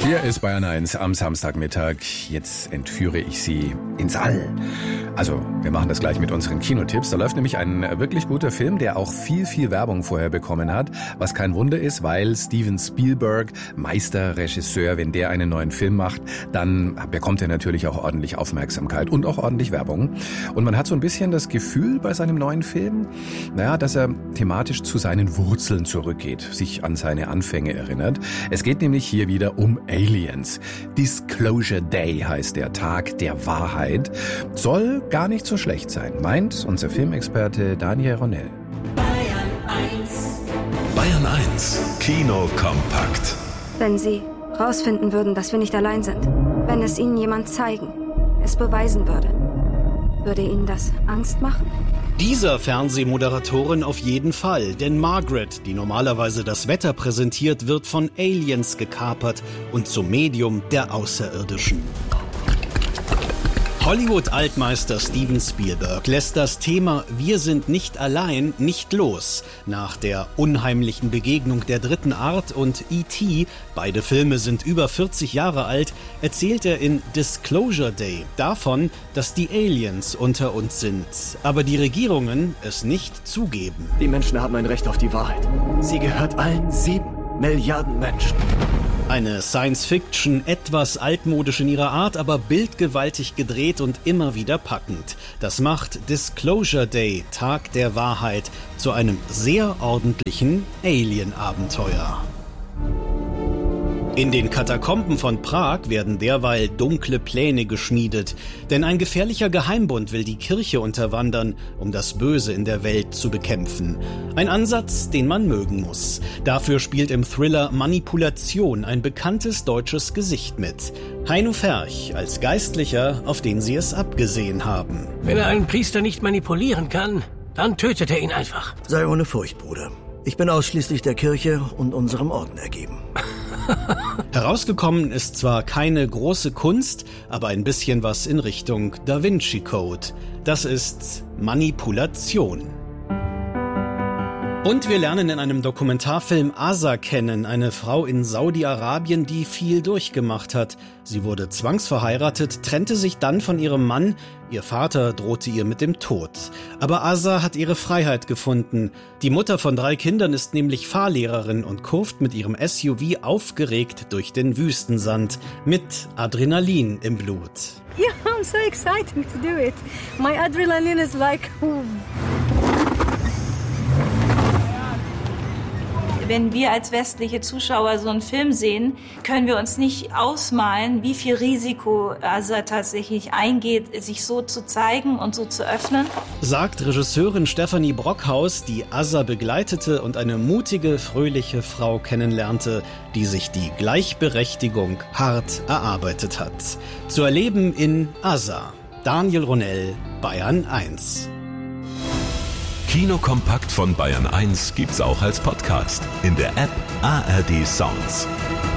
Hier ist Bayern 1 am Samstagmittag. Jetzt entführe ich Sie ins All. Also, wir machen das gleich mit unseren Kinotipps. Da läuft nämlich ein wirklich guter Film, der auch viel Werbung vorher bekommen hat. Was kein Wunder ist, weil Steven Spielberg, Meisterregisseur, wenn der einen neuen Film macht, dann bekommt er natürlich auch ordentlich Aufmerksamkeit und auch ordentlich Werbung. Und man hat so ein bisschen das Gefühl bei seinem neuen Film, dass er thematisch zu seinen Wurzeln zurückgeht, sich an seine Anfänge erinnert. Es geht nämlich hier wieder um Aliens. Disclosure Day heißt der Tag der Wahrheit. Soll gar nicht so schlecht sein, meint unser Filmexperte Daniel Ronell. Bayern 1 Kino kompakt. Wenn Sie rausfinden würden, dass wir nicht allein sind, wenn es Ihnen jemand zeigen, es beweisen würde Ihnen das Angst machen? Dieser Fernsehmoderatorin auf jeden Fall, denn Margaret, die normalerweise das Wetter präsentiert, wird von Aliens gekapert und zum Medium der Außerirdischen. Hollywood-Altmeister Steven Spielberg lässt das Thema Wir sind nicht allein nicht los. Nach der unheimlichen Begegnung der dritten Art und E.T., beide Filme sind über 40 Jahre alt, erzählt er in Disclosure Day davon, dass die Aliens unter uns sind, aber die Regierungen es nicht zugeben. Die Menschen haben ein Recht auf die Wahrheit. Sie gehört allen 7 Milliarden Menschen. Eine Science-Fiction, etwas altmodisch in ihrer Art, aber bildgewaltig gedreht und immer wieder packend. Das macht Disclosure Day, Tag der Wahrheit, zu einem sehr ordentlichen Alien-Abenteuer. In den Katakomben von Prag werden derweil dunkle Pläne geschmiedet, denn ein gefährlicher Geheimbund will die Kirche unterwandern, um das Böse in der Welt zu bekämpfen. Ein Ansatz, den man mögen muss. Dafür spielt im Thriller Manipulation ein bekanntes deutsches Gesicht mit. Heino Ferch als Geistlicher, auf den sie es abgesehen haben. Wenn er einen Priester nicht manipulieren kann, dann tötet er ihn einfach. Sei ohne Furcht, Bruder. Ich bin ausschließlich der Kirche und unserem Orden ergeben. Herausgekommen ist zwar keine große Kunst, aber ein bisschen was in Richtung Da Vinci Code. Das ist Manipulation. Und wir lernen in einem Dokumentarfilm Asa kennen, eine Frau in Saudi-Arabien, die viel durchgemacht hat. Sie wurde zwangsverheiratet, trennte sich dann von ihrem Mann. Ihr Vater drohte ihr mit dem Tod. Aber Asa hat ihre Freiheit gefunden. Die Mutter von 3 Kindern ist nämlich Fahrlehrerin und kurft mit ihrem SUV aufgeregt durch den Wüstensand mit Adrenalin im Blut. Yeah, I'm so excited to do it. My adrenaline is like... Wenn wir als westliche Zuschauer so einen Film sehen, können wir uns nicht ausmalen, wie viel Risiko Asa tatsächlich eingeht, sich so zu zeigen und so zu öffnen. Sagt Regisseurin Stephanie Brockhaus, die Asa begleitete und eine mutige, fröhliche Frau kennenlernte, die sich die Gleichberechtigung hart erarbeitet hat. Zu erleben in Asa. Daniel Ronell, Bayern 1. Kino kompakt von Bayern 1 gibt's auch als Podcast in der App ARD Sounds.